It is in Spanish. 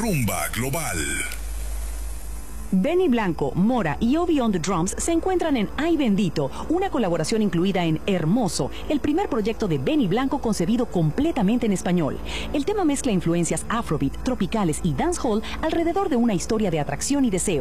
Rumba Global. Benny Blanco, Mora y Obi on the Drums se encuentran en Ay Bendito, una colaboración incluida en Hermoso, el primer proyecto de Benny Blanco concebido completamente en español. El tema mezcla influencias afrobeat, tropicales y dancehall alrededor de una historia de atracción y deseo.